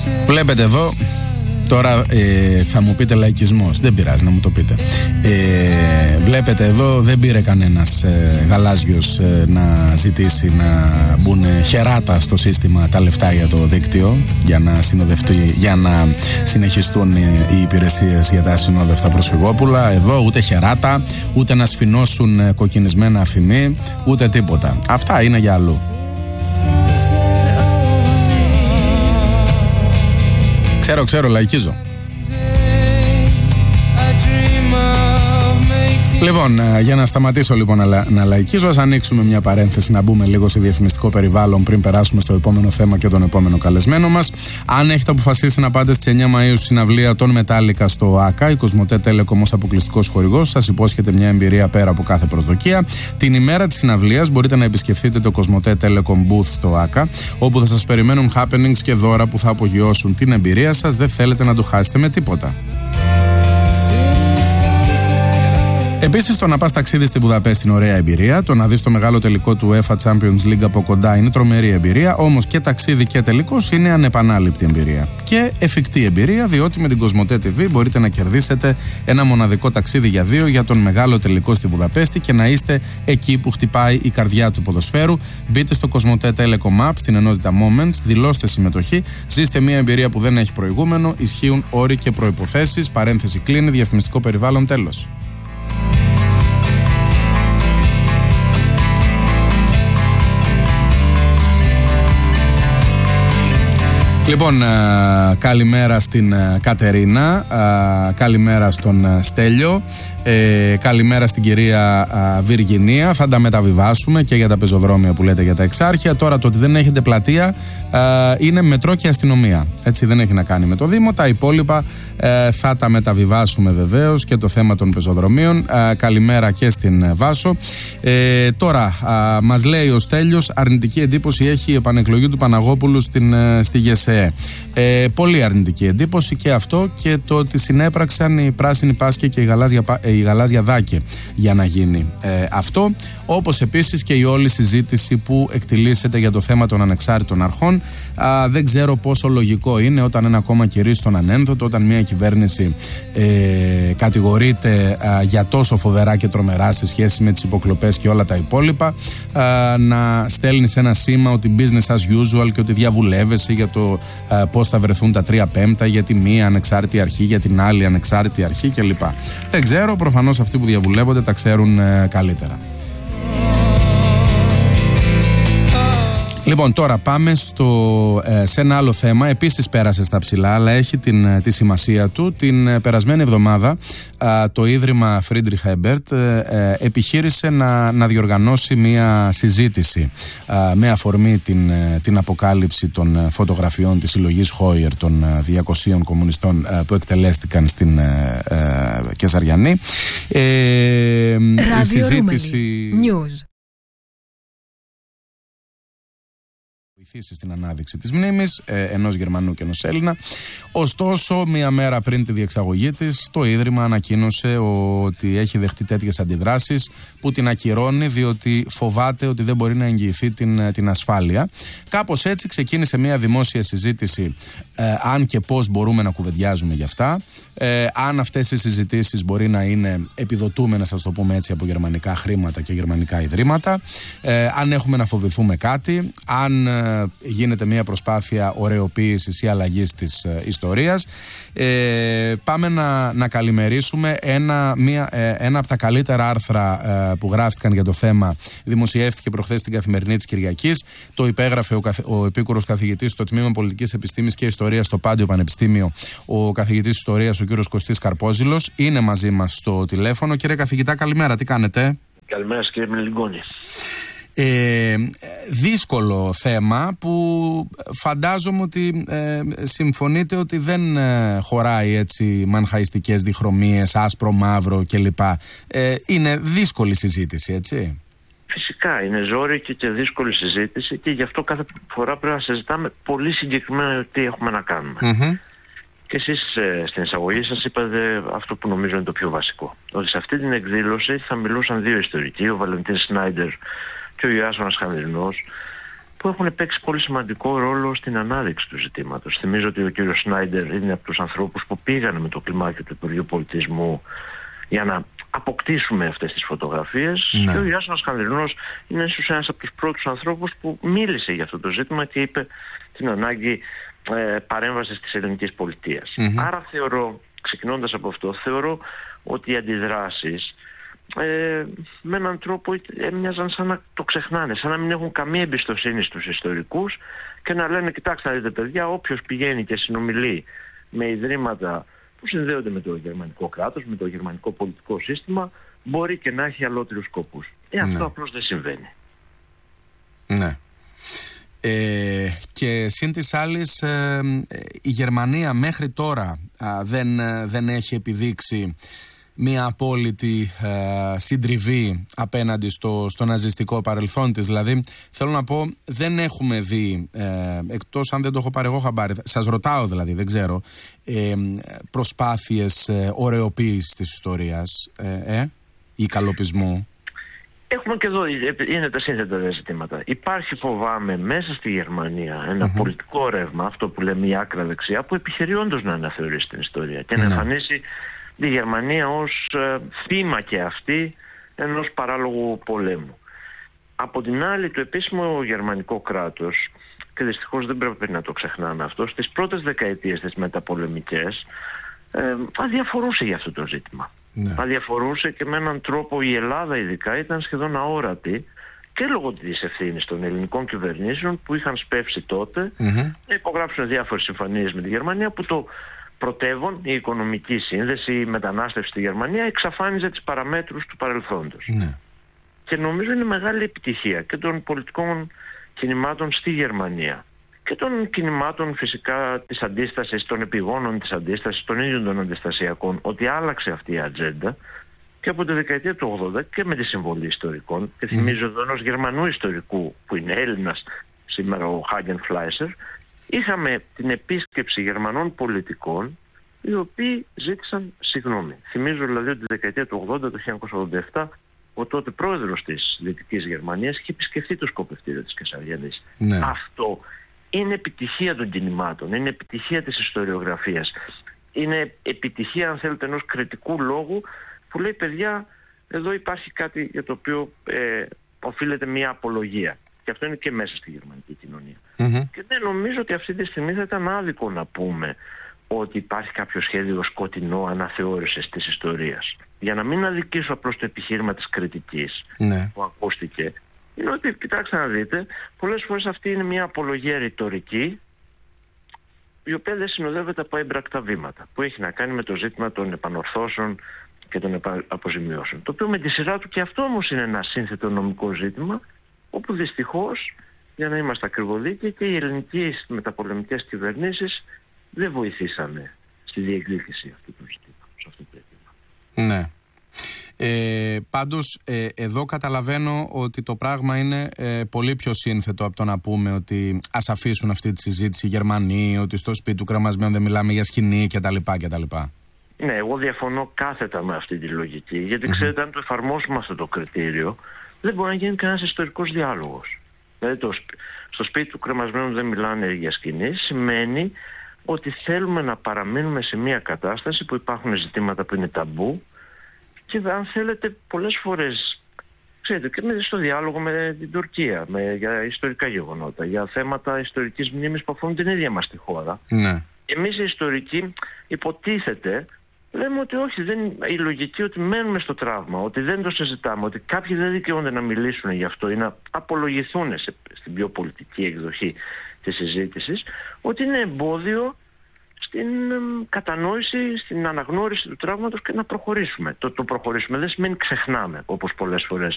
Βλέπετε εδώ. Τώρα θα μου πείτε λαϊκισμός. Δεν πειράζει να μου το πείτε. Βλέπετε εδώ, δεν πήρε κανένας γαλάζιος να ζητήσει να μπουν χεράτα στο σύστημα τα λεφτά για το δίκτυο, για να για να συνεχιστούν οι υπηρεσίες για τα ασυνόδευτα προσφυγόπουλα. Εδώ ούτε χεράτα, ούτε να σφινώσουν κοκκινισμένα αφημί, ούτε τίποτα. Αυτά είναι για αλλού. Ξέρω, λαϊκίζω. Λοιπόν, για να σταματήσω λοιπόν να λαϊκίζω, ας ανοίξουμε μια παρένθεση, να μπούμε λίγο σε διαφημιστικό περιβάλλον πριν περάσουμε στο επόμενο θέμα και τον επόμενο καλεσμένο μας. Αν έχετε αποφασίσει να πάτε στις 9 Μαΐου στη συναυλία των Metallica στο ΆΚΑ, η Κοσμοτέ Telecom ως αποκλειστικός χορηγός σας υπόσχεται μια εμπειρία πέρα από κάθε προσδοκία. Την ημέρα της συναυλίας μπορείτε να επισκεφθείτε το Κοσμοτέ Telecom Booth στο ΆΚΑ, όπου θα σας περιμένουν happenings και δώρα που θα απογειώσουν την εμπειρία σας. Δεν θέλετε να το χάσετε με τίποτα. Επίσης, το να πας ταξίδι στη Βουδαπέστη είναι ωραία εμπειρία. Το να δεις το μεγάλο τελικό του UEFA Champions League από κοντά είναι τρομερή εμπειρία. Όμως και ταξίδι και τελικός είναι ανεπανάληπτη εμπειρία. Και εφικτή εμπειρία, διότι με την Κοσμοτέ TV μπορείτε να κερδίσετε ένα μοναδικό ταξίδι για 2 για τον μεγάλο τελικό στη Βουδαπέστη και να είστε εκεί που χτυπάει η καρδιά του ποδοσφαίρου. Μπείτε στο Κοσμοτέ Telecom App, στην ενότητα Moments, δηλώστε συμμετοχή, ζήστε μια εμπειρία που δεν έχει προηγούμενο, ισχύουν όροι και προϋποθέσεις. Παρένθεση κλείνει, διαφημιστικό περιβάλλον, τέλος. Λοιπόν, καλημέρα στην Κατερίνα, καλημέρα στον Στέλιο, καλημέρα στην κυρία Βιργινία. Θα τα μεταβιβάσουμε και για τα πεζοδρόμια που λέτε για τα εξάρχεια. Τώρα το ότι δεν έχετε πλατεία είναι μετρό και αστυνομία. Έτσι, δεν έχει να κάνει με το Δήμο. Τα υπόλοιπα θα τα μεταβιβάσουμε βεβαίως, και το θέμα των πεζοδρομίων. Καλημέρα και στην Βάσο. Τώρα μας λέει ο Στέλιος, αρνητική εντύπωση έχει η επανεκλογή του Παναγόπουλου στη ΓΕΣΕΕ. Πολύ αρνητική εντύπωση και αυτό, και το ότι συνέπραξαν η Πράσινη Πάσκη και η Γαλάζια Δάκη για να γίνει αυτό, όπως επίσης και η όλη συζήτηση που εκτιλήσεται για το θέμα των ανεξάρτητων αρχών. Δεν ξέρω πόσο λογικό είναι όταν ένα κόμμα κηρύσσει τον ανένδοτο, όταν μια κυβέρνηση κατηγορείται για τόσο φοβερά και τρομερά σε σχέση με τις υποκλοπές και όλα τα υπόλοιπα, να στέλνεις ένα σήμα ότι business as usual και ότι διαβουλεύεσαι για το πώς θα βρεθούν τα 3/5 για τη μία ανεξάρτητη αρχή, για την άλλη ανεξάρτητη αρχή κλπ. Δεν ξέρω, προφανώς αυτοί που διαβουλεύονται τα ξέρουν καλύτερα. Λοιπόν, τώρα πάμε σε ένα άλλο θέμα. Επίσης πέρασε στα ψηλά, αλλά έχει τη σημασία του. Την περασμένη εβδομάδα το Ίδρυμα Friedrich Ebert επιχείρησε να διοργανώσει μια συζήτηση με αφορμή την αποκάλυψη των φωτογραφιών της συλλογής Χόιερ των 200 κομμουνιστών που εκτελέστηκαν στην Κεσαριανή. Η συζήτηση News. Βοηθήσει στην ανάδειξη της μνήμης ενός Γερμανού και ενός Έλληνα. Ωστόσο, μία μέρα πριν τη διεξαγωγή της, το Ίδρυμα ανακοίνωσε ότι έχει δεχτεί τέτοιες αντιδράσεις, που την ακυρώνει διότι φοβάται ότι δεν μπορεί να εγγυηθεί την ασφάλεια. Κάπως έτσι ξεκίνησε μία δημόσια συζήτηση αν και πώς μπορούμε να κουβεντιάζουμε γι' αυτά, αν αυτές οι συζητήσεις μπορεί να είναι επιδοτούμενες, ας το πούμε έτσι, από γερμανικά χρήματα και γερμανικά ιδρύματα, αν έχουμε να φοβηθούμε κάτι, αν γίνεται μια προσπάθεια ωρεοποίησης ή αλλαγής της ιστορίας. Πάμε να καλημερίσουμε ένα από τα καλύτερα άρθρα που γράφτηκαν για το θέμα. Δημοσιεύτηκε προχθές στην Καθημερινή της Κυριακής. Το υπέγραφε ο επίκουρος καθηγητής στο Τμήμα Πολιτικής Επιστήμης και Ιστορίας στο Πάντιο Πανεπιστήμιο, ο καθηγητής Ιστορίας, ο κύριος Κωστής Καρπόζηλος. Είναι μαζί μας στο τηλέφωνο. Κύριε καθηγητά, καλημέρα, τι κάνετε? Καλημέρα κύριε Μελιγκόνη. Δύσκολο θέμα που φαντάζομαι ότι συμφωνείτε ότι δεν χωράει έτσι μανχαϊστικές διχρωμίες, άσπρο, μαύρο κλπ. Είναι δύσκολη συζήτηση, έτσι? Φυσικά είναι ζώρικη και δύσκολη συζήτηση, και γι' αυτό κάθε φορά πρέπει να συζητάμε πολύ συγκεκριμένα τι έχουμε να κάνουμε. Και εσείς στην εισαγωγή σας είπατε αυτό που νομίζω είναι το πιο βασικό, ότι σε αυτή την εκδήλωση θα μιλούσαν δύο ιστορικοί, ο Βαλεντίν Σνάιντερ και ο Ιάσονας Χαμηλινός, που έχουν παίξει πολύ σημαντικό ρόλο στην ανάδειξη του ζητήματος. Θυμίζω ότι ο κύριος Σνάιντερ είναι από τους ανθρώπους που πήγαν με το κλιμάκιο του Υπουργείου Πολιτισμού για να αποκτήσουμε αυτές τις φωτογραφίες. Και ο Ιάσονας Χανδρινός είναι ίσως ένας από τους πρώτους ανθρώπους που μίλησε για αυτό το ζήτημα και είπε την ανάγκη παρέμβασης της ελληνικής πολιτείας. Άρα θεωρώ, ξεκινώντας από αυτό, θεωρώ ότι οι αντιδράσεις με έναν τρόπο έμοιαζαν σαν να το ξεχνάνε, σαν να μην έχουν καμία εμπιστοσύνη στους ιστορικούς και να λένε, κοιτάξτε να δείτε παιδιά, όποιος πηγαίνει και συνομιλεί με ιδρύματα που συνδέονται με το γερμανικό κράτος, με το γερμανικό πολιτικό σύστημα, μπορεί και να έχει αλότριους σκοπούς. Αυτό απλώς δεν συμβαίνει. Ναι. Και συν της άλλης, η Γερμανία μέχρι τώρα δεν έχει επιδείξει μια απόλυτη συντριβή απέναντι στο ναζιστικό παρελθόν της. Δηλαδή, θέλω να πω, δεν έχουμε δει, εκτός αν δεν το έχω πάρει εγώ χαμπάρι, σας ρωτάω δηλαδή, δεν ξέρω, προσπάθειες ωρεοποίησης της ιστορίας ή καλοπισμού. Έχουμε και εδώ, είναι τα σύνθετα ζητήματα. Υπάρχει, φοβάμαι, μέσα στη Γερμανία ένα πολιτικό ρεύμα, αυτό που λέμε η άκρα δεξιά, που επιχειρεί όντως να αναθεωρήσει την ιστορία και να εμφανίσει τη Γερμανία ως θύμα και αυτή ενός παράλογου πολέμου. Από την άλλη, το επίσημο γερμανικό κράτος, και δυστυχώς δεν πρέπει να το ξεχνάμε αυτό, στις πρώτες δεκαετίες τις μεταπολεμικές αδιαφορούσε για αυτό το ζήτημα. Αδιαφορούσε και με έναν τρόπο η Ελλάδα ειδικά ήταν σχεδόν αόρατη και λόγω της ευθύνης των ελληνικών κυβερνήσεων που είχαν σπεύσει τότε να υπογράψουν διάφορες συμφωνίες με τη Γερμανία, που το πρωτεύον, η οικονομική σύνδεση, η μετανάστευση στη Γερμανία εξαφάνιζε τις παραμέτρους του παρελθόντος. Και νομίζω είναι μεγάλη επιτυχία και των πολιτικών κινημάτων στη Γερμανία και των κινημάτων φυσικά της αντίστασης, των επιγόνων της αντίστασης, των ίδιων των αντιστασιακών, ότι άλλαξε αυτή η ατζέντα και από τη δεκαετία του 80 και με τη συμβολή ιστορικών. Και θυμίζω εδώ ενός Γερμανού ιστορικού που είναι Έλληνας σήμερα, ο Χάγεν Φλάισερ, είχαμε την επίσκεψη Γερμανών πολιτικών οι οποίοι ζήτησαν συγγνώμη. Θυμίζω δηλαδή ότι τη δεκαετία του 80, το 1987, ο τότε πρόεδρος της Δυτικής Γερμανίας είχε επισκεφθεί το σκοπευτήριο της Κεσαριανής. Αυτό είναι επιτυχία των κινημάτων, είναι επιτυχία της ιστοριογραφίας. Είναι επιτυχία, αν θέλετε, ενός κριτικού λόγου που λέει, παιδιά, εδώ υπάρχει κάτι για το οποίο οφείλεται μια απολογία. Και αυτό είναι και μέσα στη γερμανική κοινωνία. Και δεν νομίζω ότι αυτή τη στιγμή θα ήταν άδικο να πούμε ότι υπάρχει κάποιο σχέδιο σκοτεινό αναθεώρησης της ιστορίας. Για να μην αδικήσω απλώς το επιχείρημα της κριτικής που ακούστηκε, είναι ότι, κοιτάξτε να δείτε, πολλές φορές αυτή είναι μια απολογία ρητορική, η οποία δεν συνοδεύεται από έμπρακτα βήματα, που έχει να κάνει με το ζήτημα των επανορθώσεων και των αποζημιώσεων. Το οποίο με τη σειρά του και αυτό όμως είναι ένα σύνθετο νομικό ζήτημα, όπου δυστυχώς, για να είμαστε ακριβοδίκαιοι, και οι ελληνικές μεταπολεμικές κυβερνήσεις δεν βοηθήσανε στη διεκδίκηση αυτού του ζητήματος, αυτό το αίτημα. Ναι. Πάντως εδώ καταλαβαίνω ότι το πράγμα είναι πολύ πιο σύνθετο από το να πούμε ότι ας αφήσουν αυτή τη συζήτηση οι Γερμανοί, ότι στο σπίτι του κρεμασμένου δεν μιλάμε για σκηνή κτλ. Ναι, εγώ διαφωνώ κάθετα με αυτή τη λογική, γιατί ξέρετε, αν το εφαρμόσουμε αυτό το κριτήριο, δεν μπορεί να γίνει κανένας ιστορικός διάλογος. Δηλαδή στο σπίτι του κρεμασμένου δεν μιλάνε για σκηνή, σημαίνει ότι θέλουμε να παραμείνουμε σε μια κατάσταση που υπάρχουν ζητήματα που είναι ταμπού και αν θέλετε πολλές φορές, ξέρετε, και στο διάλογο με την Τουρκία, για ιστορικά γεγονότα, για θέματα ιστορικής μνήμης που αφορούν την ίδια μας τη χώρα. Εμείς οι ιστορικοί υποτίθεται λέμε ότι όχι, η λογική ότι μένουμε στο τραύμα, ότι δεν το συζητάμε, ότι κάποιοι δεν δικαιούνται να μιλήσουν γι' αυτό ή να απολογηθούν στην πιο πολιτική εκδοχή της συζήτησης, ότι είναι εμπόδιο στην κατανόηση, στην αναγνώριση του τραύματος και να προχωρήσουμε. Το προχωρήσουμε δεν σημαίνει ξεχνάμε, όπως πολλές φορές